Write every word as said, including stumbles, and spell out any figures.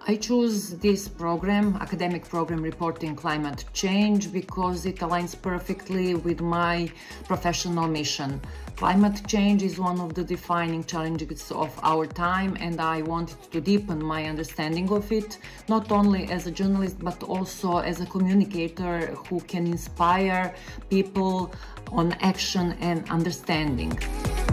I choose this program, academic program Reporting Climate Change, because it aligns perfectly with my professional mission. Climate change is one of the defining challenges of our time, and I wanted to deepen my understanding of it, not only as a journalist, but also as a communicator who can inspire people on action and understanding.